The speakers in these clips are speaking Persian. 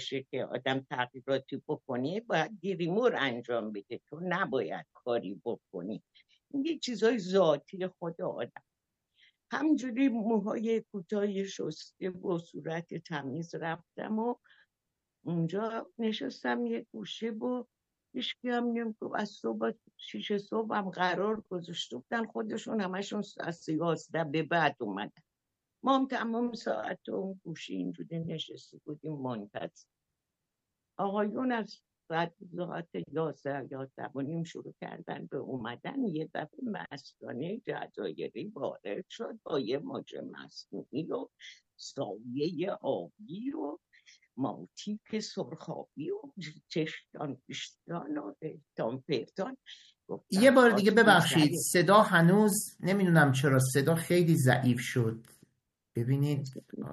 باشه که آدم تغییراتی بکنه باید دیریمور انجام بده، تو نباید کاری بکنی. یه چیزای ذاتی خود آدم. همجوری موهای کوتاه شسته و صورت تمیز رفتم و اونجا نشستم یه گوشه و هیچکی هم نمیگفت. از صبح 6 صبح هم قرار گذاشته بودن خودشون، همشون از 11 به بعد اومدن. ما هم تمام ساعت اون گوشه اینجوری نشسته بودیم منتظر. آقایون از ساعت 11 شروع کردن به اومدن. یه دفعه مستانه جزایری وارد شد با یه ماژ مصنوعی و سایه آبی و ماوتیک سرخابی و چشتان پشتان و احتان پرتان. یه بار دیگه ببخشید، صدا هنوز نمیدونم چرا صدا خیلی ضعیف شد. ببینید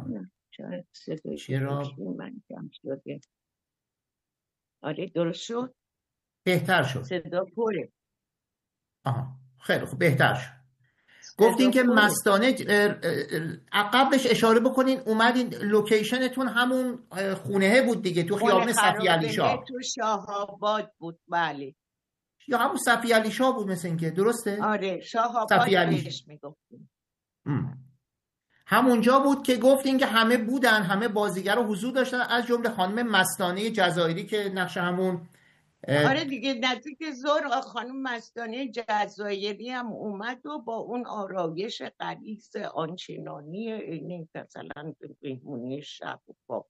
چرا من کم شده. آره درست شد، بهتر شد، صدا پره. آها خیلی خوب، بهتر شد. گفتین که مستانه، قبلش اشاره بکنین اومدین لوکیشنتون همون خونه بود دیگه، تو خیابان صفی علی شاه، تو شاه آباد بود. بله، یا همون صفی علی شاه بود مثل اینکه، درسته؟ آره شاه آباد بهش میگفتیم. همونجا بود که گفتین که همه بودن، همه بازیگر و حضور داشتن، از جمله خانم مستانه جزایری که نقش همون آره دیگه نزدیک ظهر خانم مستانه جزایری هم اومد و با اون آرایش غلیظ آنچنانی اینه مثلا مهمونی شب و پاپ.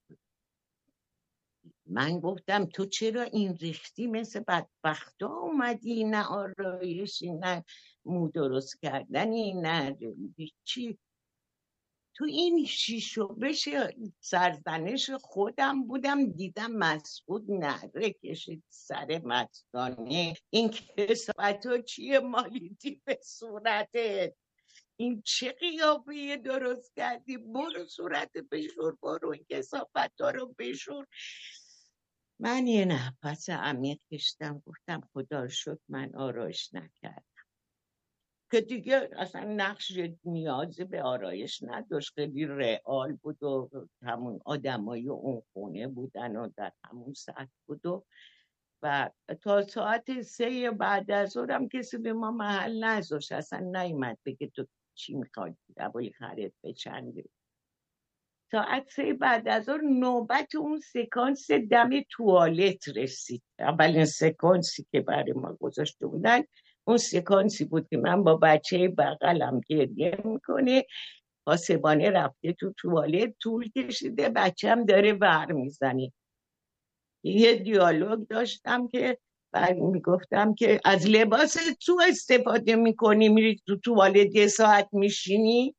من گفتم تو چرا این ریختی مثل بدبختا اومدی، نه آرایشی نه مو درست کردنی نه چی. تو این شیشو بشه سرزنش خودم بودم، دیدم مسعود نره کشید سر مستانه. این کسافت ها چیه مالیدی به صورتت؟ این چه قیافه درست کردی؟ برو صورت بشور، برو این کسافت ها رو بشور. من یه نفس عمیق کشیدم، گفتم خدا رو شکر من آرایش نکردم که دیگه اصلا نقش نیازی به آرایش نداشت. خیلی رئال بود و همون آدمای اون خونه بودن و در همون سطح بود و تا ساعت 3 بعد از ظهرم کسی به ما محل نذاشت، اصلا نیومد بگه تو چی میخواد دوای خرید بچنده. ساعت 3 بعد از ظهر نوبت اون سکانس دم توالت رسید. اولین سکانسی که برای ما گذاشته بودن اون سکانسی بود که من با بچه بغلم گریه میکنه، پاسبانه رفته تو توالت، طول کشیده، بچه‌م داره ور میزنه. یه دیالوگ داشتم که بعد میگفتم که از لباس تو استفاده میکنی میری تو توالت یه ساعت میشینی.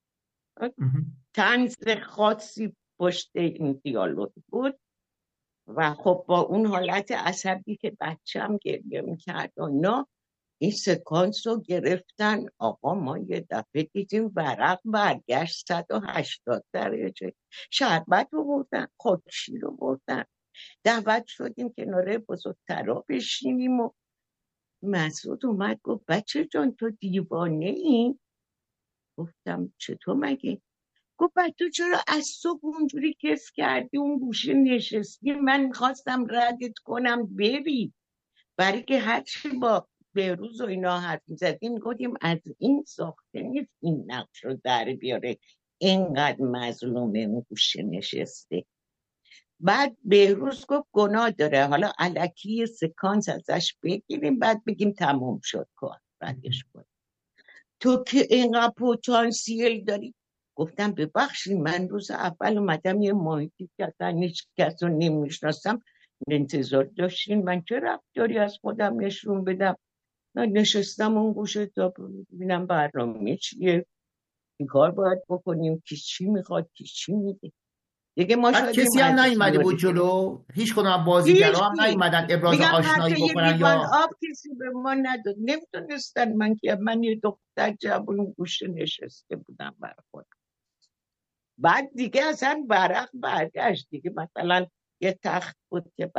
طنز خاصی پشت این دیالوگ بود و خب با اون حالت عصبی که بچه‌م گریه میکرد و اینا، این سکانس رو گرفتن. آقا ما یه دفعه دیدیم ورق برگشت 180 درجه. شربت رو بردن، خودشی رو بردن، دعوت شدیم کناره بزرگترا بشینیم و مسعود اومد گفت بچه جان تو دیوانه این؟ گفتم چطور مگه؟ گفت تو چرا از صبح اونجوری کس کردی اون گوشه نشستی؟ من میخواستم ردت کنم بری، برای که هرچی با بهروز و اینا حرف میزدیم گفتیم از این ساخته نیست این نقش رو در بیاره، اینقدر مظلومه اون گوشه نشسته. بعد بهروز گفت گناه داره، حالا الکی سکانس ازش بگیریم بعد بگیم تموم شد کار بعدش کن. تو که اینقدر پتانسیل داری. گفتم ببخشید من روز اول اومدم یه محیطی که اصلا هیچ کس رو نمیشناسم انتظار داشتین من چه رفتاری از خودم نشون بدم؟ نشستم اون گوشه تا ببینم برنامه چیه، این کار باید بکنیم، کی چی میخواد کی چی میگه دیگه. ما کسی هم نیومده بود جلو، هیچ کدوم بازیگرا هم نیومدن ابراز آشنایی بکنن یا آب کسی به ما نداد، نمیتونستن. من یه دختر جوون گوشه نشسته بودم برای خودم. بعد دیگه اصلا ورق برگشت دیگه، مثلا یه تخت بود که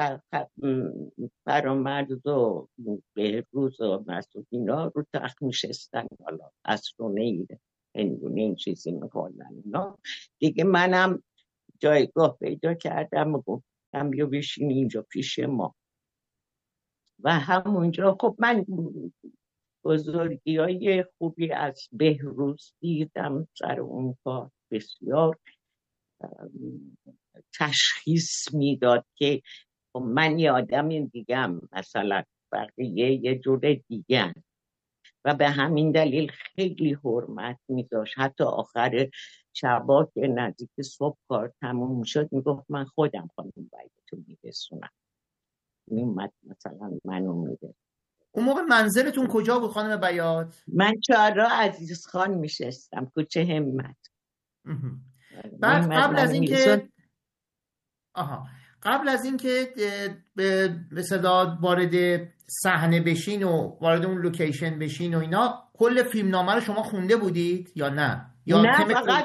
فرامرز و بهروز و مسعود اینا رو تخت میشستن، حالا اسرونه این چیزی میخوردن اینا دیگه. منم جایگاه پیدا کردم و گفتم بیا بشین اینجا پیش ما. و همونجا خب من بزرگی های خوبی از بهروز دیدم سر اون کار. بسیار تشخیص میداد که من یه آدم دیگم، مثلا بقیه یه جور دیگه، و به همین دلیل خیلی حرمت میداشت. حتی آخر شبا که نزدیک صبح کار تموم شد میگفت من خودم خانم بیاتو میرسونم، میومد مثلا منو میده. اون موقع منزلتون کجا بود خانم بیات؟ من چهارراه عزیزخان میشستم، کوچه همت. بعد قبل از اینکه به صدا وارد صحنه بشین و وارد اون لوکیشن بشین و اینا، کل فیلمنامه رو شما خونده بودید یا نه؟ نه، فقط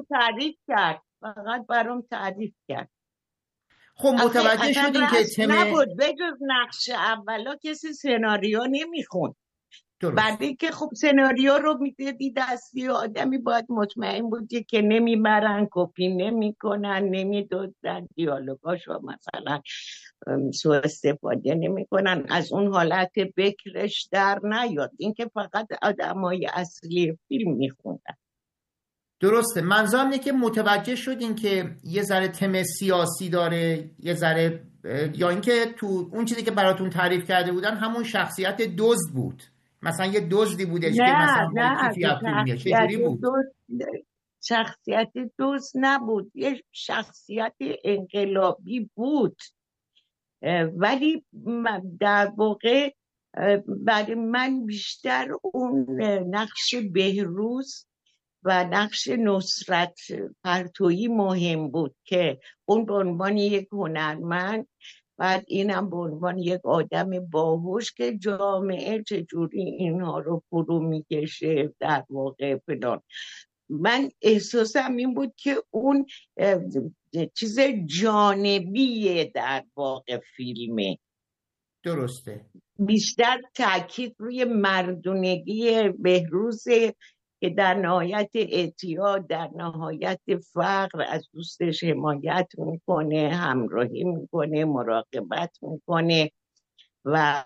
برام تعریف کرد. خب متوجه شدین که نبود بجز نقش اولا کسی سناریو نمیخوند. بعدی که خب سناریو رو میدیدی دستی آدمی باید مطمئن بودی که نمیبرن، کپی نمیکنن، نمیدوزن، دیالوگاشو مثلا سوء استفاده نمیکنن، از اون حالت بکرش در نیاد. این که فقط آدمای اصلی فیلم میخوندن. درسته. منظورم اینه که متوجه شدین که یه ذره تم سیاسی داره، یه ذره، یا اینکه تو اون چیزی که براتون تعریف کرده بودن همون شخصیت دزد بود، مثلا یه دزدی بودش که مثلا چجوری بود؟ شخصیت دزد نبود، یه شخصیت انقلابی بود، ولی در واقع برای من بیشتر اون نقش بهروز و نقش نصرت پرتویی مهم بود که اون به عنوان یک هنرمند، بعد اینم به عنوان یک آدم باهوش که جامعه چجوری اینها رو فرو میکشه در واقع فلان. من احساسم این بود که اون چیز جانبیه در واقع فیلمه. درسته. بیشتر تاکید روی مردونگی بهروز که در نهایت اعتیاد، در نهایت فقر از دوستش حمایت میکنه، همراهی میکنه، مراقبت میکنه. و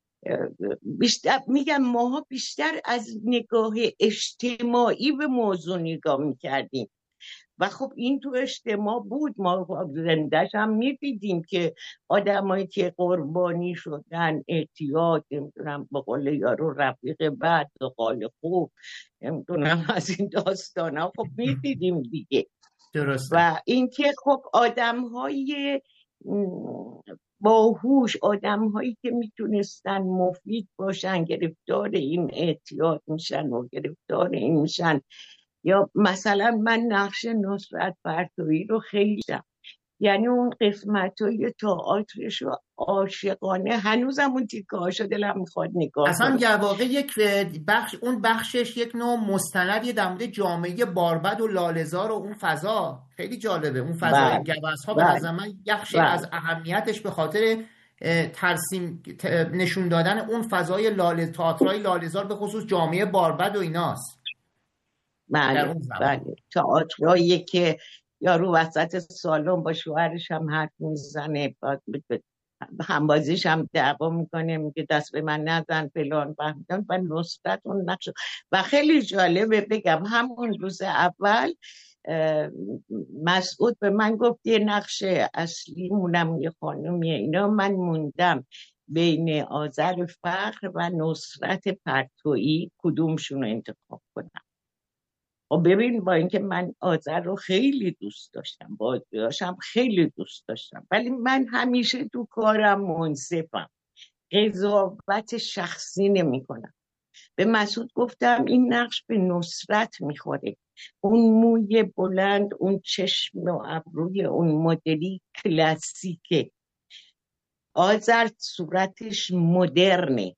بیشتر میگم ماها بیشتر از نگاه اجتماعی به موضوع نگاه میکردیم و خب این تو اجتماع بود. ما زندهش هم میدیدیم که آدمایی که قربانی شدن، اعتیاد، نمیدونم به قول یارو رفیق بد و قال خوب، نمیدونم از این داستان ها خب میدیدیم دیگه. درسته. و اینکه خب آدمهای باهوش، آدمهایی که میتونستن مفید باشن گرفتار این اعتیاد میشن و گرفتار این میشن. یا مثلا من نقش نصرت پرتویی رو خیلی دم، یعنی اون قسمت‌های تئاترش رو عاشقانه، هنوزم اون تیکه هاشو دلم میخواد نگاه اصلا در واقع یک بخش، اون بخشش یک نوع مستندی در مورد جامعه باربد و لاله‌زار و اون فضا خیلی جالبه. اون فضای گوزها به نظر من بخشی از اهمیتش به خاطر ترسیم نشون دادن اون فضای تئاترای لاله‌زار به خصوص جامعه باربد و ایناست. بله تئاترایی که یارو وسط سالن با شوهرش هم حرف میزنه، همبازیش هم دعوا میکنه، میگه دست به من نزن فلان و نصرت اون نقش. و خیلی جالبه بگم همون روز اول مسعود به من گفت یه نقش اصلی مونم یه خانومیه، اینا من موندم بین آذر فخر و نصرت پرتویی کدومشون رو انتخاب کنم. و ببین با اینکه من آذر رو خیلی دوست داشتم، بازیاشم خیلی دوست داشتم، ولی من همیشه تو کارم منصفم، قضاوت شخصی نمی کنم. به مسعود گفتم این نقش به نصرت میخوره، اون موی بلند، اون چشم و ابروی اون مدلی کلاسیکه. آذر صورتش مدرنه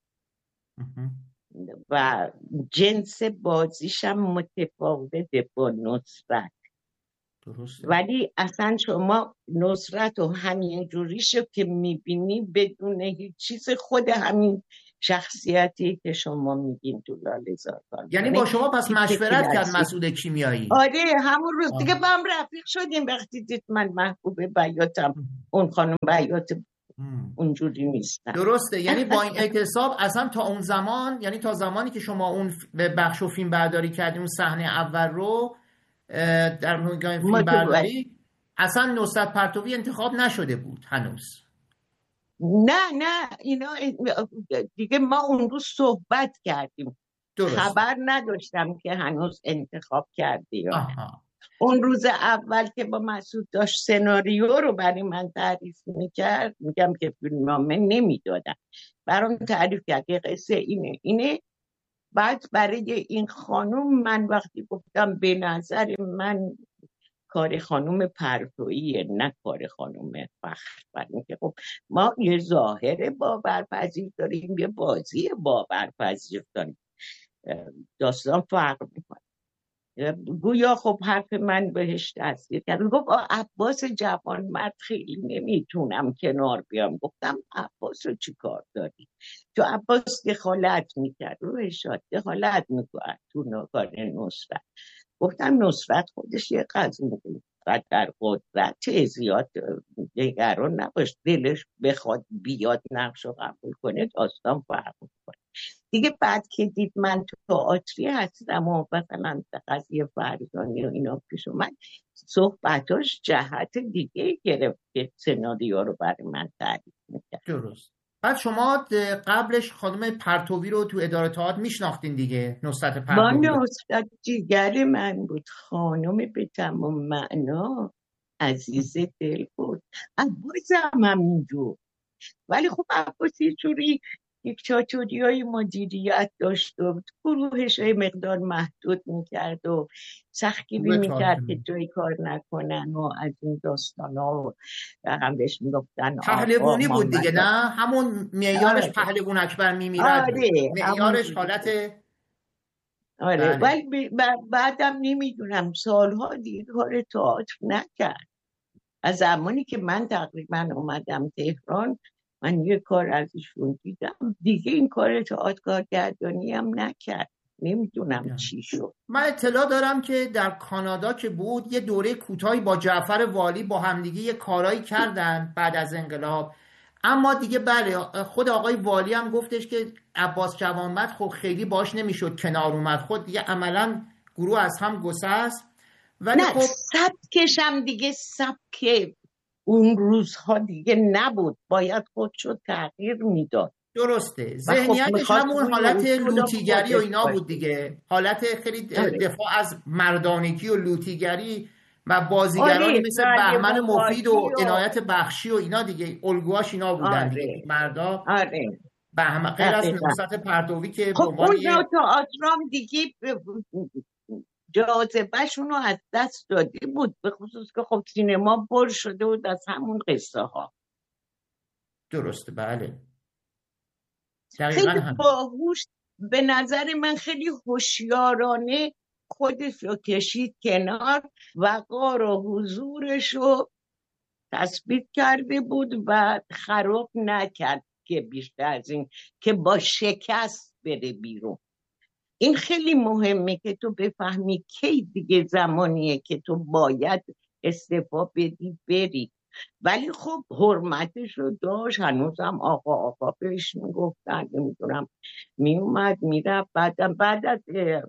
و جنس بازیشم متفاوته با نصرت. درسته. ولی اصلا شما نصرت و همین جوریشو که میبینی بدون هیچ چیز خود همین شخصیتی که شما میگین تو لاله‌زار. یعنی با شما پس مشورت کرد مسعود کیمیایی؟ آره همون روز دیگه با هم رفیق شدیم. وقتی دید من محبوب بیاتم، اون خانم بیات اونجوری نیستم. درسته. یعنی با این اعتصاب اصلا تا اون زمان، یعنی تا زمانی که شما اون بخش و فیلم برداری کردیم، اون صحنه اول رو در نگاه فیلم برداری، اصلا نصرت پرتوی انتخاب نشده بود هنوز؟ نه اینا دیگه ما اون روز صحبت کردیم. درست. خبر نداشتم که هنوز انتخاب کردی یا نه. اون روز اول که با مسعود داشت سناریو رو برای من تعریف میکرد، میگم که فیلمنامه نمیدادم، برام تعریف کرد که قصه اینه. بعد برای این خانم من وقتی گفتم به نظر من کار خانم پرتوییه نه کار خانم فخر، برای اینکه خب ما یه ظاهر باورپذیر داریم، یه بازی باورپذیر داریم، داستان فرق میکنه. گویا خب حرف من بهش تاثیر کرد. گفت عباس جوانمرد خیلی نمیتونم کنار بیام. گفتم عباس رو چی کار داری؟ تو عباس دخالت میکرد، روحشاد دخالت میکرد تو کار نصرت. گفتم نصرت خودش یه قضیه در قدرت زیاد نگران نباش، دلش بخواد بیاد نقش رو قبول کنه داستان فرق میکنه. دیگه بعد که دید من تو تئاتری هستم و مثلا قضیه فرزانه و اینا پیش اومد، صحبتاش جهت دیگه گرفت که سناریو رو برای من تعریف میکرد. درست. بعد شما قبلش خانم پرتوی رو تو اداره تئاتر میشناختین دیگه؟ نصرت پرتوی با نصرت جیگر من بود، خانم به تمام معنا، عزیز دل بود. عباس هم همینجور، ولی خب عباس یه جوری یک چاچوری مدیریت داشت و گروهش های مقدار محدود میکرد و سختگیری میکرد که جایی کار نکنن و از این داستان ها هم بهش میگفتن پهلوانی بود دیگه، نه؟ همون معیارش پهلوان اکبر میمیرد. معیارش حالت آره. ولی بعدم نمیدونم سالها دیگه کار تئاتر نکرد. از زمانی که من تقریبا اومدم تهران من یه کار ازشون دیدم دیگه، این کار تئاتر کارگردانی هم نکرد. نمیدونم چی شد. من اطلاع دارم که در کانادا که بود یه دوره کوتاهی با جعفر والی با همدیگه یه کارایی کردن بعد از انقلاب، اما دیگه بله خود آقای والی هم گفتش که عباس جوانمرد خب خیلی باش نمیشد کنار اومد، خود دیگه عملا گروه از هم گسست. ولی خب سبکش هم دیگه سبک اون روزها دیگه نبود، باید خودشو تغییر میداد. درسته. ذهنیتش همون حالت لوتیگری و اینا بود دیگه، حالت خیلی دفاع از مردانگی و لوتیگری و بازیگرانی مثل بهمن مفید و عنایت بخشی و اینا دیگه الگوهاش اینا بودن دیگه مردا. بهمن غیر از نصرت پرتوی که خب اون تئاترام دیگه جاذبه‌شون رو از دست داده بود، به خصوص که خب سینما پر شده بود از همون قصه ها. درسته بله. خیلی باهوش، به نظر من خیلی هوشیارانه خودش رو کشید کنار، وقار و حضورش رو تثبیت کرده بود و خراب نکرد که بیشتر از این که با شکست بره بیرون. این خیلی مهمه که تو بفهمی کی دیگه زمانیه که تو باید استعفا بدی بری. ولی خب حرمتش رو داشت، هنوزم آقا بهش میگفتن، نمیدونم میومد میرفت. بعد از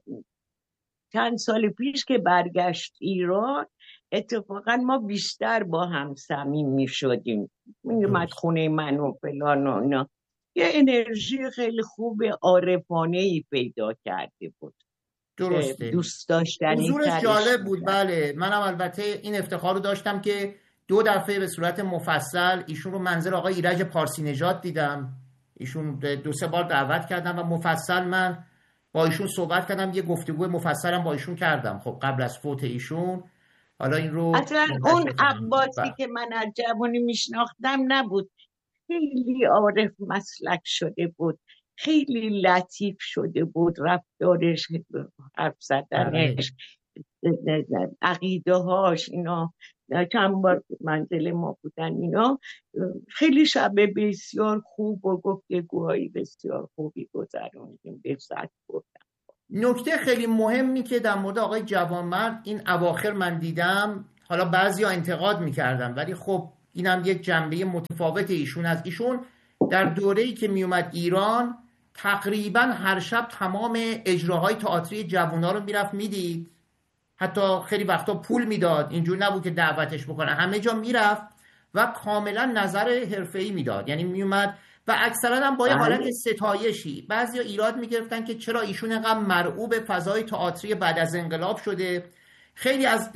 چند سال پیش که برگشت ایران اتفاقا ما بیشتر با هم صمیم میشدیم، میومد خونه من و فلان و اینا، یه انرژی خیلی خوب عارفانه‌ای پیدا کرده بود. درسته. دوست داشتنی حضورش جالب بود. بله منم البته این افتخار رو داشتم که 2 دفعه به صورت مفصل ایشون رو منزل آقای ایرج پارسی نژاد دیدم. ایشون 2-3 بار دعوت کردم و مفصل من با ایشون صحبت کردم، یه گفتگو مفصلم با ایشون کردم خب قبل از فوت ایشون. حالا این رو اصلا اون عباسی که من از جوانی میشناختم نبود، خیلی عارف مسلک شده بود، خیلی لطیف شده بود، رفتارش، حرف زدنش، عقیده هاش اینا چند بار منزل ما بودن اینا، خیلی شب بسیار خوب و گفتگوهای بسیار خوبی گذروندیم، لذت بردم. نکته خیلی مهمی که در مورد آقای جوانمرد این اواخر من دیدم، حالا بعضیا انتقاد میکردم ولی خب اینم یک جنبه متفاوت ایشون از ایشون، در دوره‌ای که میومد ایران تقریبا هر شب تمام اجراهای تئاتری جوونا رو میرفت میدید، حتی خیلی وقتا پول میداد، اینجور نبود که دعوتش بکنه، همه جا میرفت و کاملا نظر حرفه‌ای میداد، یعنی میومد و اکثرا هم با یه حالت ستایشی. بعضیا ایراد میگرفتن که چرا ایشون انقدر مرعوب فضای تئاتری بعد از انقلاب شده. خیلی از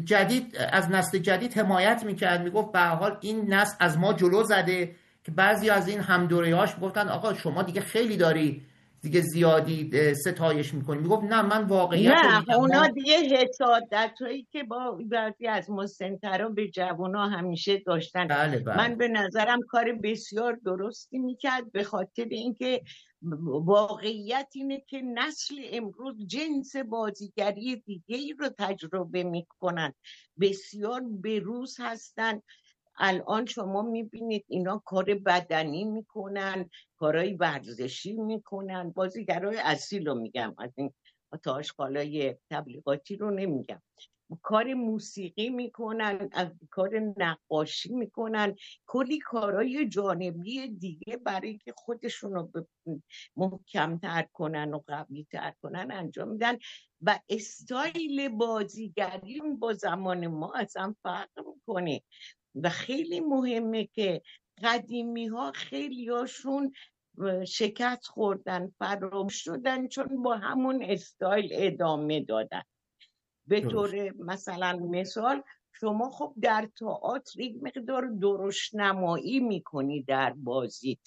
نسل جدید حمایت میکرد، میگفت به هر حال این نسل از ما جلو زده، که بعضی از این همدوره‌هاش میگفتن آقا شما دیگه خیلی داری دیگه زیادی ستایش میکنی. میگفت نه من واقعیت نه اونا دیگه حسادت هایی که با بعضی از مسن‌ترا به جوونا همیشه داشتن. بله. من به نظرم کار بسیار درستی میکرد، به خاطر اینکه واقعیت اینه که نسل امروز جنس بازیگری دیگه ای رو تجربه میکنن، بسیار بروز هستن. الان شما میبینید اینا کار بدنی میکنن، کارهای ورزشی میکنن، بازیگرای اصیل رو میگم، از این آشغالای تبلیغاتی رو نمیگم، کار موسیقی میکنن، از کار نقاشی میکنن، کلی کارهای جانبی دیگه برای که خودشون رو محکم‌تر کنن و قوی‌تر کنن انجام میدن و استایل بازیگری با زمان ما اصلا فرق میکنه. و خیلی مهمه که قدیمی ها خیلی هاشون شکست خوردن، فراموش شدن، چون با همون استایل ادامه دادن. به طور مثلا مثال شما خب در تئاتر یک مقدار درشت‌نمایی میکنی در بازیت،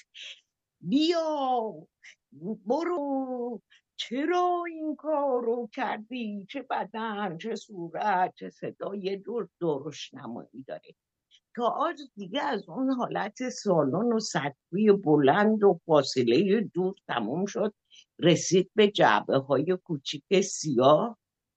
بیا برو چرا این کارو کردی، چه بدن چه صورت چه صدا، یه دور درشت‌نمایی داره. تئاتر دیگه از اون حالت سالن و سطحی بلند و فاصله دور تموم شد، رسید به جعبه های کوچیک سیاه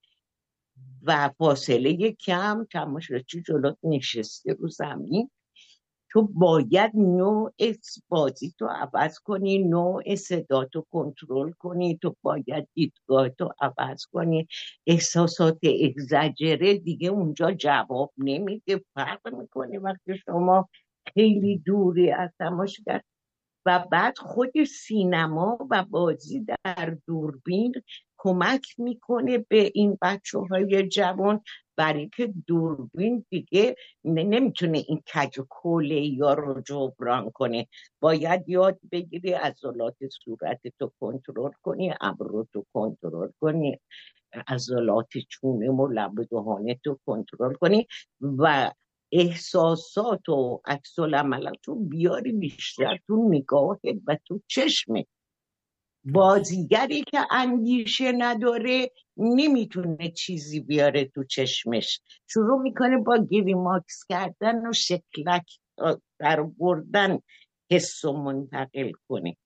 و فاصله کم، تماشاچی جلوت نشسته رو زمین. تو باید نوع بازی تو عوض کنی، نوع صدا تو کنترل کنی، تو باید دیدگاه تو عوض کنی. احساسات اگزاجره دیگه اونجا جواب نمیده، فرق میکنه وقتی شما خیلی دوری از تماشاگر. و بعد خود سینما و بازی در دوربین کمک میکنه به این بچه‌های جوان، برای که دوربین دیگه نمیتونه این کج و کوله‌ای‌ها رو جبران کنه. باید یاد بگیری عضلات صورت تو کنترل کنی، ابرو تو کنترل کنی، عضلات چونه و لب و دهان تو کنترل کنی و احساسات و عکس العملات رو بیاری بیشتر تو نگاهت و تو چشمت. بازیگری که اندیشه نداره نمیتونه چیزی بیاره تو چشمش، شروع میکنه با گریماکس کردن و شکلک در بردن حس و منتقل کنه.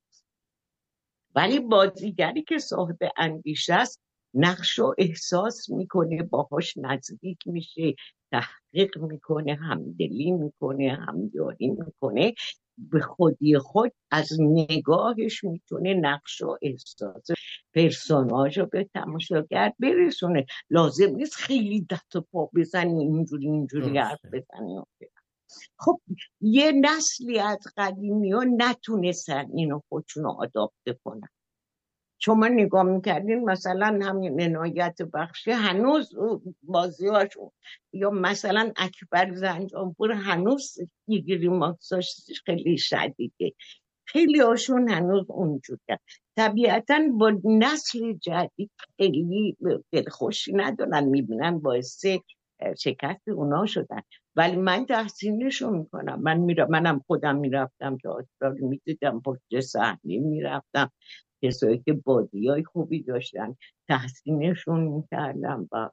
ولی بازیگری که صاحب اندیشه است نقش و احساس میکنه، باهاش نزدیک میشه، تحقیق میکنه، همدلی میکنه، همیاری میکنه، به خودی خود از نگاهش میتونه نقش و احساس پرسوناژ رو به تماشاگر برسونه. لازم نیست خیلی دست و پا بزنی، اینجوری حرف بزنی. خب یه نسلی از قدیمی ها نتونستن اینو خودشون رو آداپته کنن. شما نگاه میکردین مثلا همین عنایت بخشی هنوز بازیاشون، یا مثلا اکبر زنجانپور هنوز گریماکساش خیلی شدیده، خیلی هاشون هنوز اونجوره. طبیعتا با نسل جدید خیلی دلخوشی ندارن، میبینن باعث شکست اونا شدن. ولی من تحسینشو میکنم. منم خودم میرفتم تئاتر میدیدم، پشت صحنه میرفتم، کسایی که بازیای خوبی داشتن تحسینشون میکردم و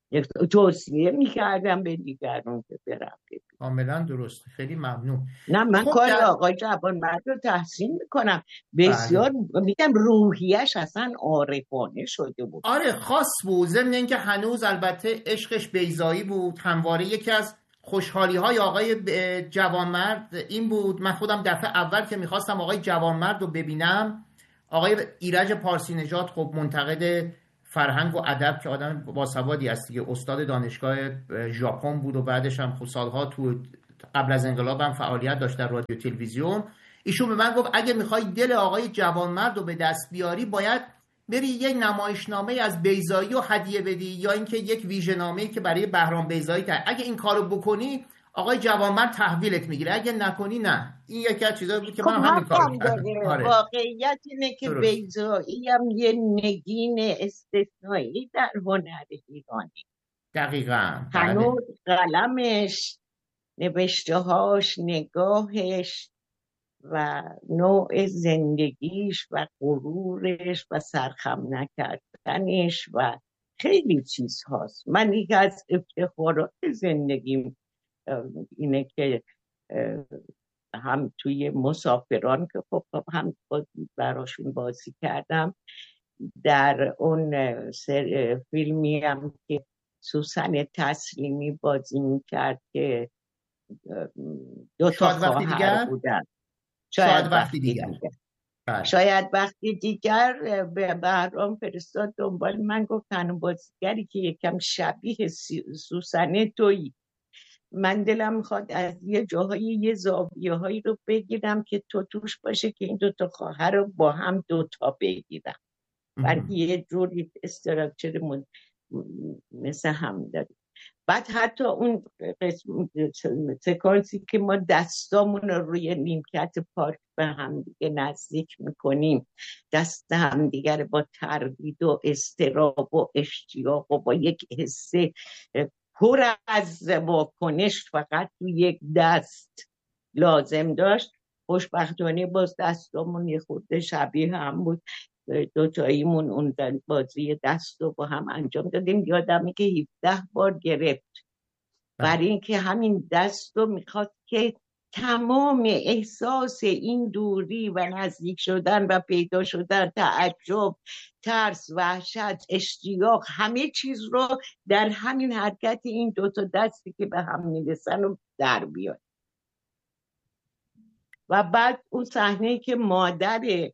توصیه میکردم به دیگران که برم ببینم. کاملا درست، خیلی ممنون. نه من خب کار آقای جوانمرد رو تحسین میکنم، بسیار میگم روحیش اصلا عارفانه شده بود. آره خاص بود، ضمن اینکه هنوز البته عشقش بیضایی بود. همواره یکی از خوشحالی های آقای جوانمرد این بود، من خودم دفعه اول که میخواستم آقای جوانمرد رو ببینم، آقای ایرج پارسی نژاد خب منتقد فرهنگ و ادب که آدم باسوادی است دیگه، استاد دانشگاه ژاپن بود و بعدش هم خب سالها تو قبل از انقلاب هم فعالیت داشت در رادیو تلویزیون. ایشون به من گفت اگه میخوای دل آقای جوانمرد رو به دست بیاری باید بری یک نمایشنامه از بیضایی رو هدیه بدی، یا اینکه یک ویژه‌نامه‌ای که برای بهرام بیضایی اگه این کارو بکنی آقای جوانمرد تحویلت میگیره، اگه نکنی نه. این یکی از چیزایی بود که من همین کارو کردم. آره. واقعیت اینه که بیضایی هم یه نگین استثنایی در هنر ایرانی. دقیقاً. هنوز قلمش، نوشته‌هاش، نگاهش و نوع زندگیش و غرورش و سرخم نکردنش و خیلی چیز هاست. من یکی از افتخارات زندگیم اینه که هم توی مسافران که خب هم براشون بازی کردم، در اون فیلمی هم که سوسن تسلیمی بازی میکرد که دو تا خواهر بودن. شاید وقتی دیگر. شاید وقتی دیگر به بهرام فرستاد دنبال من، گفت تنها بازیگری که یکم شبیه سوسنه تویی. من دلم میخواد از یه جاهایی یه زاویه هایی رو بگیرم که تو توش باشه که این دوتا خواهر رو با هم دوتا بگیرم، برای یه جوری استراکچر مثل هم داریم. بعد حتی اون سکانسی که ما دستامون رو روی نیمکت پارک به هم دیگه نزدیک میکنیم، دست هم دیگر با تردید و اضطراب و اشتیاق و با یک حس پر از واکنش فقط تو یک دست لازم داشت. خوشبختانه باز دستامون یه خورده شبیه هم بود، دوتاییمون اون بازی دست رو با هم انجام دادیم. یادمه که 17 بار گرفت، برای اینکه همین دست رو میخواد که تمام احساس این دوری و نزدیک شدن و پیدا شدن، تعجب، ترس، وحشت، اشتیاق، همه چیز رو در همین حرکت این دوتا دستی که به هم میرسن رو در بیاد. و بعد اون صحنه که مادر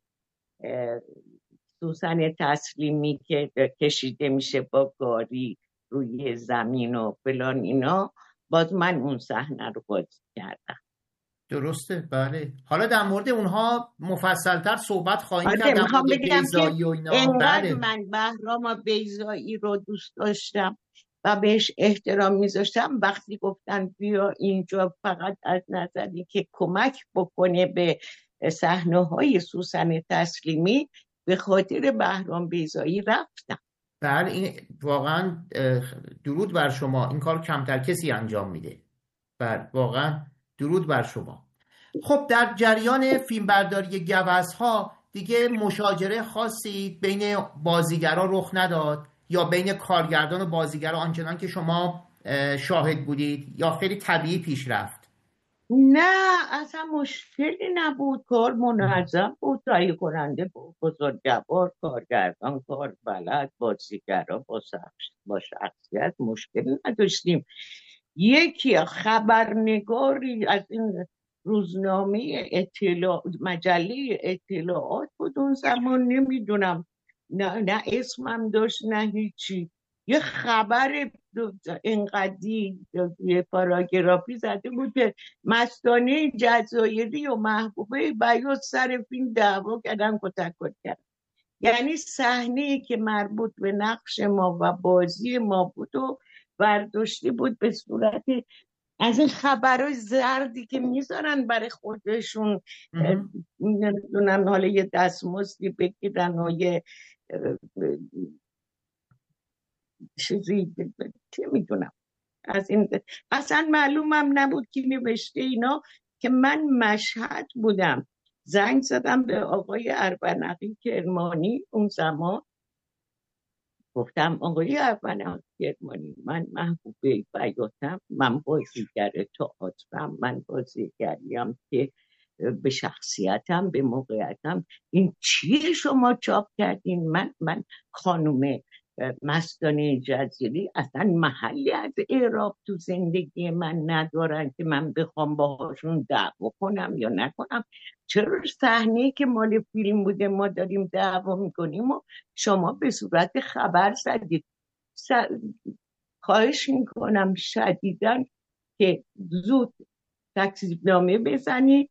سوسن تسلیمی که کشیده میشه با گاری روی زمین و فلان اینا، باز من اون صحنه رو بازی کردم. درسته، بله. حالا در مورد اونها مفصلتر صحبت خواهیم کرد. میخوام بگم که انقدر بله. من بهرام بیضایی رو دوست داشتم و بهش احترام میذاشتم، وقتی گفتن بیا اینجا فقط از نظری که کمک بکنه به صحنه‌های سوسن تسلیمی، به خاطر بهرام بیضایی رفتم. بله، این واقعا درود بر شما. این کار کمتر کسی انجام میده. بله واقعا درود بر شما. خب در جریان فیلمبرداری گوزها دیگه مشاجره خاصی بین بازیگران رخ نداد یا بین کارگردان و بازیگران آنچنان که شما شاهد بودید، یا خیلی طبیعی پیش رفت؟ نه اصلا مشکلی نبود، کار منظم بود، تهیه کننده بزرگوار، کارگردان کار بلد، بازیگرا با شخصیت مشکلی نداشتیم. یکی خبرنگاری از این روزنامه مجله اطلاعات بود اون زمان، نمیدونم، نه اسمم داشت نه هیچی، یه خبر اینقدی یه پاراگرافی زده بود که مستانه جزایری و محبوبه بیات سر فیلم دعوا کردن، کتک کردن. یعنی صحنه‌ای که مربوط به نقش ما و بازی ما بود و برداشتی بود به صورت از این خبرهای زردی که میذارن برای خودشون، نمیدونم حالا یه دستمزدی بگیرن و یه چیزی چه میدونم از این. اصلا معلومم نبود کی نوشته اینا، که من مشهد بودم، زنگ زدم به آقای اربنقی کرمانی اون زمان، گفتم آقای اولا کرمانی، من محبوبه بیاتم، من بازیگر تئاترم، من بازیگریم که به شخصیتم به موقعیتم. این چیه شما چاپ کردین؟ من خانوم مستانه جزیری اصلا محلی از اعراب تو زندگی من ندارن که من بخوام باهاشون دعوا کنم یا نکنم. چرا صحنه که مال فیلم بوده ما داریم دعوا میکنیم و شما به صورت خبر زدید؟ خواهش میکنم شدیداً که زود تکذیبنامه بزنید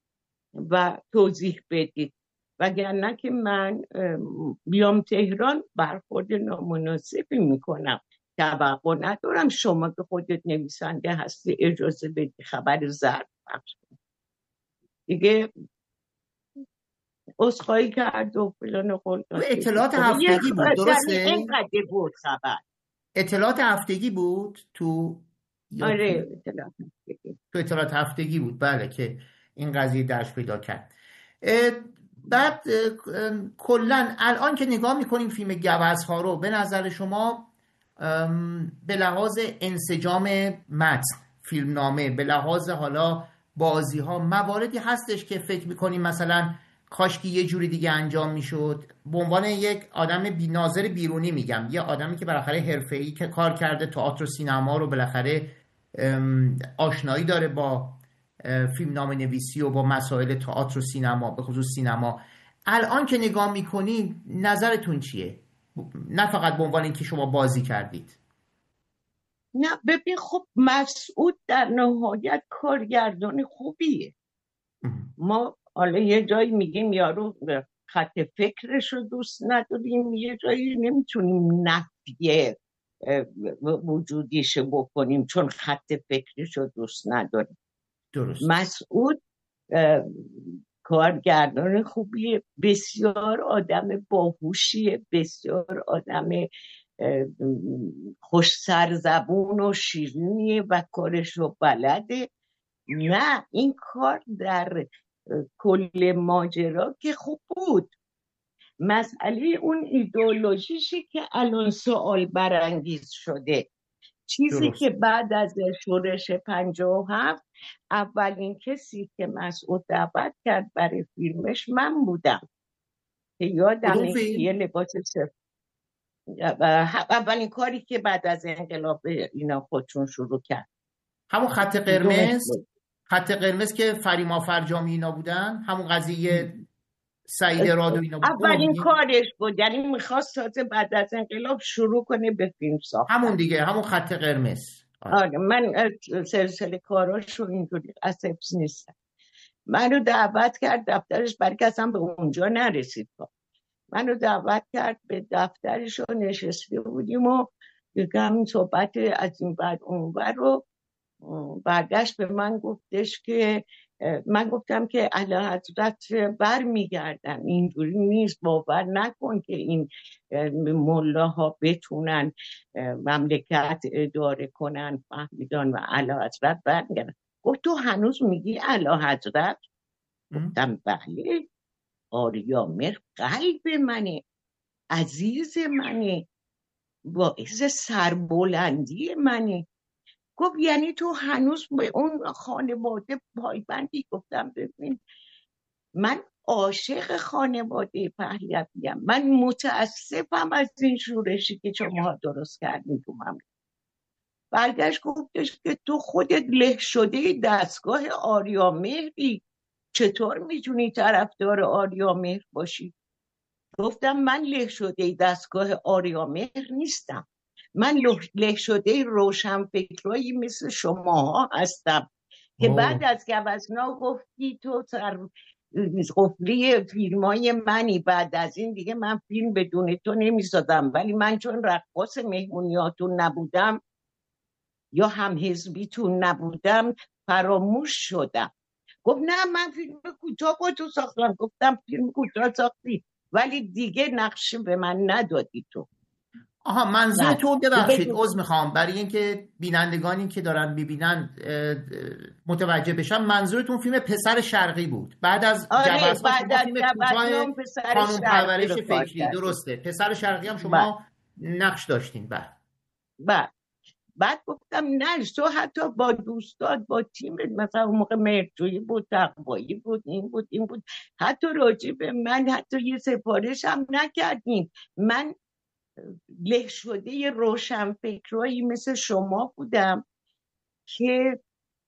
و توضیح بدید، وگرنه که من بیام تهران برخورد نامناسبی میکنم. توقع ندارم شما که خودت نویسنده هستی اجازه بدی خبر زرد پخش کنی. دیگه عذرخواهی کرد و فلان و قول داد. اطلاعات هفتگی بود، درسته؟ اینقدر بود خبر. اطلاعات هفتگی بود تو؟ آره اطلاعات هفتگی. تو اطلاعات هفتگی بود، بله، که این قضیه درش پیدا کرد. بعد کلن الان که نگاه میکنیم فیلم گوزها رو، به نظر شما به لحاظ انسجام متن فیلمنامه، به لحاظ حالا بازی ها، مواردی هستش که فکر میکنیم مثلا کاش که یه جوری دیگه انجام میشد؟ به عنوان یک آدم ناظر بیرونی میگم، یه آدمی که بالاخره حرفه‌ای که کار کرده تئاتر و سینما رو، بالاخره آشنایی داره با فیلمنامه نویسی و با مسائل تئاتر و سینما، به خصوص سینما. الان که نگاه میکنید نظرتون چیه؟ نه فقط به عنوان اینکه شما بازی کردید. نه ببین، خب مسعود در نهایت کارگردان خوبیه. ما حالا یه جایی میگیم یارو خط فکرش رو دوست نداریم، یه جایی نمیتونیم نفی وجودیش بکنیم چون خط فکرش رو دوست نداریم. درست. مسعود کارگردان خوبیه، بسیار آدم باهوشیه، بسیار آدم خوش سرزبون و شیرینیه و کارش رو بلده. نه این کار در کل ماجرا که خوب بود. مسئله اون ایدئولوژیشی که الان سوال برانگیز شده، چیزی درست. که بعد از شورش 57 اولین کسی که مسعود دعوت کرد برای فیلمش من بودم که یادمه که یه لباس اولین کاری که بعد از انقلاب اینا خودشون شروع کرد، همون خط قرمز، خط قرمز که فریما فرجامی اینا بودن، همون قضیه سعید راد و اینا بود. اولین کارش بود، یعنی میخواست تازه بعد از انقلاب شروع کنه به فیلم ساختن. همون دیگه، همون خط قرمز. آره من سلسله کاراشو اینجوری از حفظ نیستم. منو دعوت کرد دفترش، برای کسم به اونجا نرسید. منو دعوت کرد به دفترش و نشسته بودیم و یکم صحبت از این بعد اون بر رو برگشت به من گفتش که من گفتم که اعلیحضرت بر میگردن، اینجوری نیست، باور نکن که این ملاها بتونن مملکت اداره کنن، فهمیدان و اعلیحضرت برمیگردن. گفت تو هنوز میگی اعلیحضرت؟ گفتم بله، آریامر قلب منه، عزیز منه، باعث سربلندی منه. گفت یعنی تو هنوز به اون خانواده پایبندی؟ گفتم ببین من عاشق خانواده پهلویم، من متاسفم از این شورشی که شما درست کردین تو مملکت. برگشت گفتش که تو خودت له شده دستگاه آریامهری، چطور میتونی طرفدار آریامهر باشی؟ گفتم من له شده دستگاه آریامهر نیستم، من له شده روشنفکرایی مثل شماها هستم که بعد از گوزنا گفتی تو قفلی فیلمای منی، بعد از این دیگه من فیلم بدون تو نمیسازم، ولی من چون رقاص مهمونیاتون نبودم یا هم حزبیتون نبودم فراموش شدم. گفت نه من فیلم کوتاه با تو ساختم. گفتم فیلم کوتاه ساختی ولی دیگه نقشه به من ندادی تو. آها منظور تو، ببخشید عذر میخوام برای اینکه بینندگانی که دارن ببینن متوجه بشن، منظورتون فیلم پسر شرقی بود بعد از آره بعد از فیلم کوتاه خانم پرورش فکری. درسته، پسر شرقی هم شما نقش داشتین. بعد گفتم نه، تو حتی با دوستات، با تیم، مثلا اون موقع مرجویی بود، تقوایی بود، این بود، حتی راجع به من حتی یه سفارش هم نکردین. من له شده یه روشنفکرایی مثل شما بودم که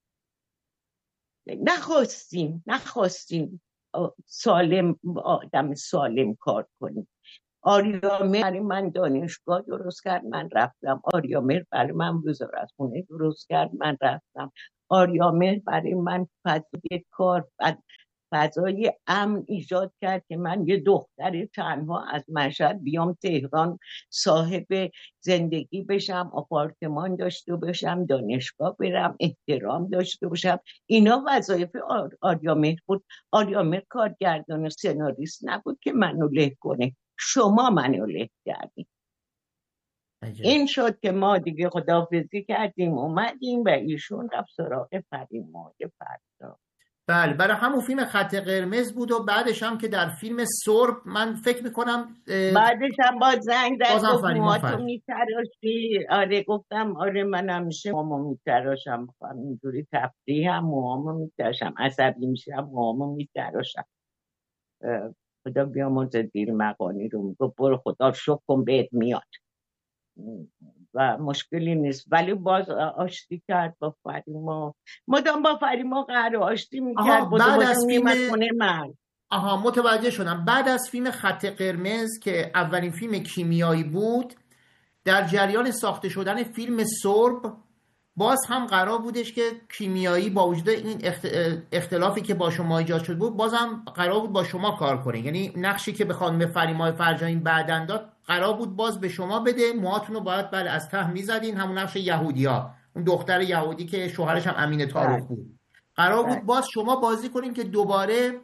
نخواستیم سالم، آدم سالم کار کنیم. آریامر برای من دانشگاه درست کرد، من رفتم. آریامر برای من وزارتخونه درست کرد، من رفتم. آریامر برای من فضای کار، فضای امن ایجاد کرد که من یه دختر تنها از مشهد بیام تهران، صاحب زندگی بشم، آپارتمان داشته باشم، دانشگاه برم، احترام داشته باشم. اینا وظایف آریامر بود. آریامر کارگردان و سناریست نبود که منو له کنه، شما منو له کردیم. این شد که ما دیگه خداحافظی کردیم، اومدیم و ایشون رفت سراغ فریمای فردا. بله، برای همون فیلم خط قرمز بود و بعدش هم که در فیلم سرب من فکر میکنم بعدش هم باز زنگ زد بازم گفت فریما موهاتو میتراشی. آره گفتم آره من همیشه موهامو میتراشم، اینجوری تفریح هم موهامو میتراشم، عصبی میشم موهامو میتراشم. خدا بیامرزه دیر مقانی رو. میگفت برو خدا شکر کن بهت میاد و مشکلی نیست. ولی باز آشتی کرد با فریما، مدام با فریما قهر آشتی میکرد، بعد از میمد خونه من. متوجه شدم. بعد از فیلم خط قرمز که اولین فیلم کیمیایی بود، در جریان ساخته شدن فیلم سرب باز هم قرار بودش که کیمیایی با وجود این اختلافی که با شما ایجاد شد بود، باز هم قرار بود با شما کار کنه. یعنی نقشی که به خانم فریمای فرجانی بعدن داد قرار بود باز به شما بده. موهاتون رو باید از ته میزدین، همون نقش یهودیا، اون دختر یهودی که شوهرش هم امین تاروخ بود. قرار بود باز شما بازی کنین که دوباره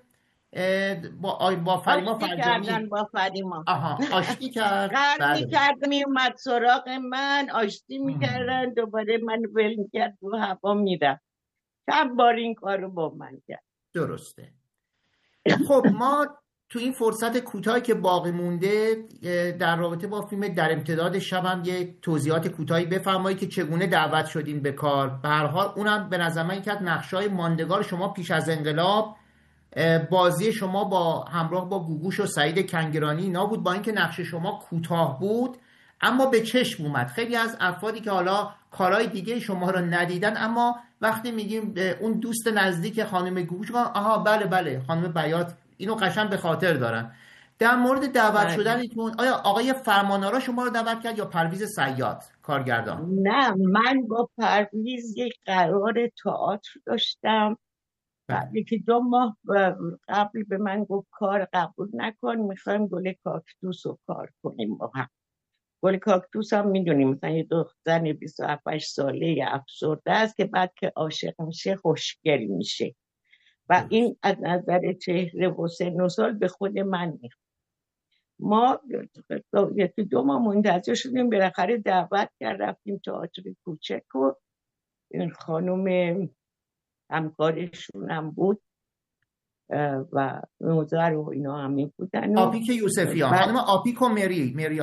با فریما فرجانی با فریما آشتی کرد. قهر میکرد، میومد سراغ من، آشتی میکردن، دوباره من ول میکرد، رو هوا میرم. چند بار این کارو با من کرد. درسته. خب ما تو این فرصت کوتاهی که باقی مونده در رابطه با فیلم در امتداد شب هم یه توضیحات کوتاهی بفرمایید که چگونه دعوت شدین به کار. به هر حال اونم به نظر من که نقشای ماندگار شما پیش از انقلاب، بازی شما با همراه با گوگوش و سعید کنگرانی اینا بود. با اینکه نقش شما کوتاه بود اما به چشم اومد. خیلی از افرادی که حالا کارهای دیگه شما رو ندیدن، اما وقتی میگیم اون دوست نزدیک خانم گوگوش، آها بله خانم بیات، اینو قشنگ به خاطر دارن. در مورد دعوت شدنتون، آیا آقای فرمانارا شما رو دعوت کرد یا پرویز صیاد کارگردان؟ نه، من با پرویز یک قرار تئاتر داشتم. یکی 2 ماه قبل به من گفت کار قبول نکن، میخوایم گل کاکتوس رو کار کنیم با هم. گل کاکتوس هم میدونیم مثلا یه دختر 27 ساله افسرده است که بعد که عاشق میشه خوشگل میشه و این از نظر چهره و سن و سال به خود من میخواد. ما 2 ماه منتظر شدیم، بالاخره دعوت کرد، رفتیم تئاتر کوچک و این خانم همکارشون هم بود و نوزر و اینا همین بودن. آپیک یوسفیان، خانم آپیک و مری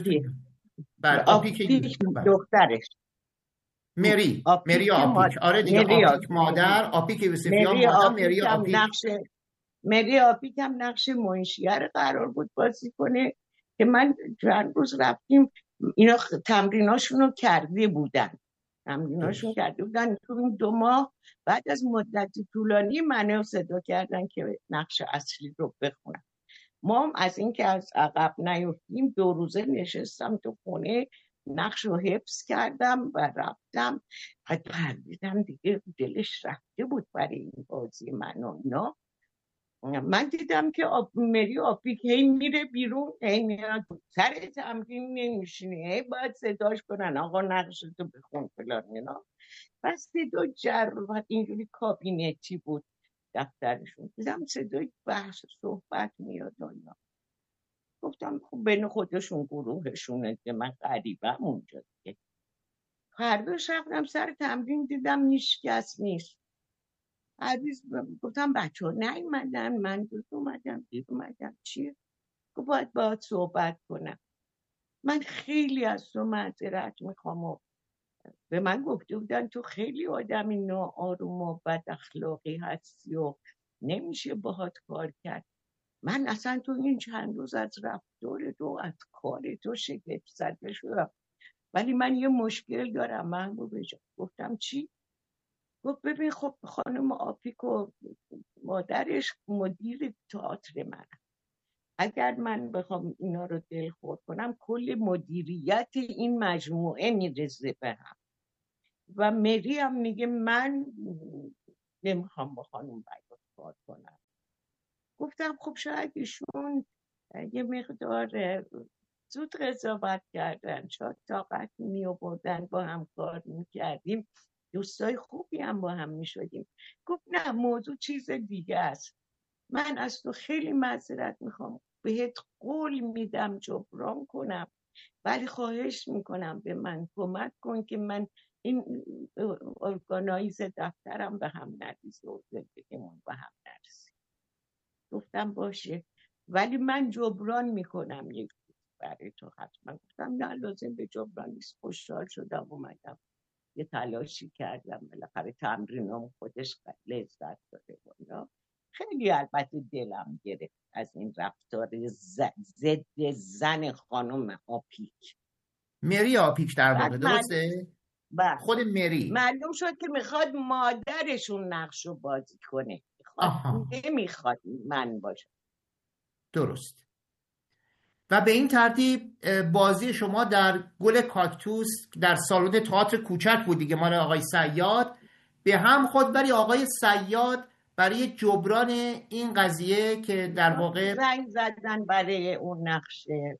آپیک دخترش، مری آپیک، آره دیگه، آپیک مادر، آپیک یوسفیان مادر، مری آپیک. مری آپیک هم نقش منشیه قرار بود بازی کنه که من چند روز رفتیم، اینا تمریناشون رو کرده بودن. تو این 2 ماه بعد از مدتی طولانی منو صدا کردن که نقش اصلی رو بخونم. ما از این که از عقب نیفتیم 2 روزه نشستم تو خونه، نقش رو حفظ کردم و رفتم. پرویزم دیگه دلش رفته بود برای این بازی من و اینا. من دیدم که مری آپیک هی میره بیرون، هی میاد سر تمرین نمیشینه، هی باید صداش کنن آقا نقشتو بخون فلان اینا. پس صدا جر اینجوری کابینتی بود دفترشون، دیدم صدای بحث صحبت میاد اینا. گفتم خب بین خودشون گروهشونه که من غریبم اونجا دیگه. فرداش رفتم سر تمرین دیدم هیچ کس نیست. گفتم بچه ها نیومدن، من دیر اومدم چیه؟ باید صحبت کنم. من خیلی از تو معذرت میخوام. و به من گفته بودن تو خیلی آدمی ناآروم و بد اخلاقی هستی و نمیشه باهات کار کرد. من اصلا تو این چند روز از رفتار تو، از کار تو شگفت زده شدم. ولی من یه مشکل دارم محبوب جان. گفتم چی؟ گفت ببین خب خانم آپیکو مادرش مدیر تئاتر من، اگر من بخوام اینا رو دلخور کنم کل مدیریت این مجموعه میرزه به هم. و مری هم میگه من نمیخوام با خانم بیات کار کنم. گفتم خب شاید ایشون یه مقدار زود قضاوت کردن، شاید طاقت میآوردن با هم کار میکردیم، دوستای خوبی هم با هم میشدیم. گفت نه موضوع چیز دیگه است. من از تو خیلی معذرت میخوام، بهت قول میدم جبران کنم، ولی خواهش میکنم به من کمک کن که من این ارگانایز دفترم به هم نریزه و زندگیمون به هم نریزه. گفتم باشه ولی من جبران میکنم یک روز برای تو حتما. گفتم نه لازم به جبران نیست. خوشحال شدم اومدم یه تلاشی کردم، بالاخره تمرینام خودش لذت داده بود. خیلی البته دلم گرفت از این رفتار ضد زن خانم آپیک. مری آپیک در بعد واقع، درسته؟ خود مری معلوم شد که میخواد مادرشون نقش رو بازی کنه، نمیخواد من باشم. درست. و به این ترتیب بازی شما در گل کاکتوس در سالن تئاتر کوچک بود دیگه، مال آقای صیاد به هم خود. ولی آقای صیاد برای جبران این قضیه که در واقع زنگ زدن برای اون نقشه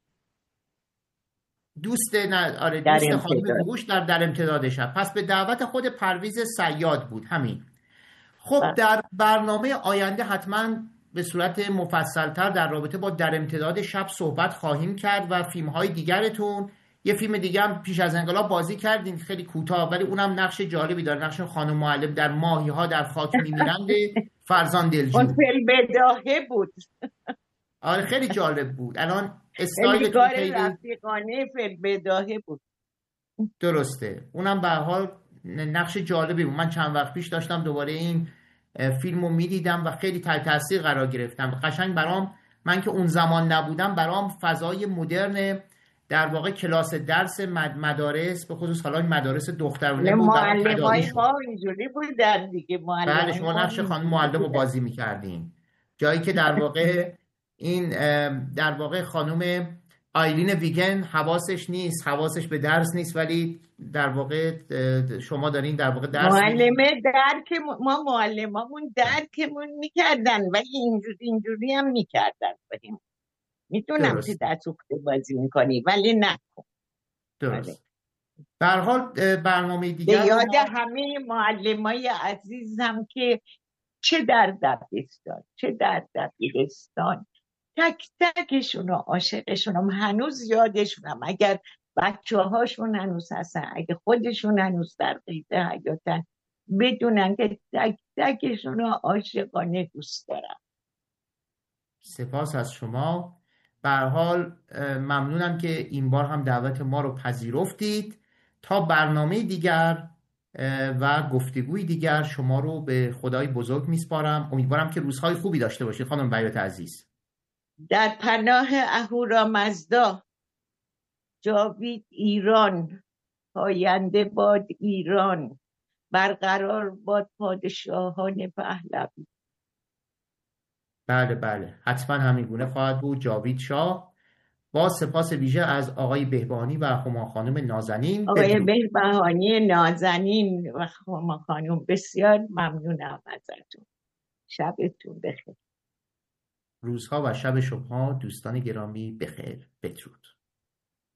دوست خانم بیهوش در امتداد شب، پس به دعوت خود پرویز صیاد بود. همین. خب در برنامه آینده حتما به صورت مفصلتر در رابطه با در امتداد شب صحبت خواهیم کرد و فیلم‌های دیگرتون. یه فیلم دیگه هم پیش از انقلاب بازی کردین خیلی کوتاه، ولی اونم نقش جالبی داره، نقش خانم معلم در ماهی‌ها در خاک می‌میرند فرزان دلجو. اون فیلم بداهه بود. آره خیلی جالب بود. الان استایلتون خیلی رفیقانه فیلم بداهه بود. درسته. اونم به هر حال نقش جالبی بود. من چند وقت پیش داشتم دوباره این فیلمو میدیدم و خیلی تحت تاثیر قرار گرفتم. قشنگ برام، من که اون زمان نبودم، برام فضای مدرن در واقع کلاس درس مدارس، به خصوص حالا مدارس دخترانه بود. معلمای ما اینجوری بودن دیگه. بله شما نقش خانم معلم رو بازی میکردین، جایی که در واقع این در واقع خانم آیلین ویگن حواسش به درس نیست، ولی در واقع شما دارین در واقع درس معلمه درک ما معلمامون درکمون میکردن، ولی اینجوری هم میکردن. میتونم که دستوخته بازی میکنی ولی نکن. درست. به هر حال برنامه دیگر یاد همه معلمای عزیزم که چه در دبستان چه در دبیرستان تک تکشون و عاشقشونم، هنوز یادشونم. اگر بچه هاشون هنوز هستن، اگه خودشون هنوز در قید حیاتن، بدونن که تک تکشون رو عاشقانه دوست دارم. سپاس از شما. به هر حال ممنونم که این بار هم دعوت ما رو پذیرفتید. تا برنامه دیگر و گفتگوی دیگر شما رو به خدای بزرگ میسپارم. امیدوارم که روزهای خوبی داشته باشید خانم بیات عزیز. در پناه اهورامزدا. جاوید ایران، پاینده باد ایران، برقرار باد پادشاهان پهلوی. بله حتما همینگونه خواهد بود. جاوید شاه. با سپاس ویژه از آقای بهبهانی و هما خانم نازنین. آقای بهبهانی نازنین و هما خانم بسیار ممنونم ازتون. شبتون بخیر. روزها و شب شما دوستان گرامی بخیر. بدرود.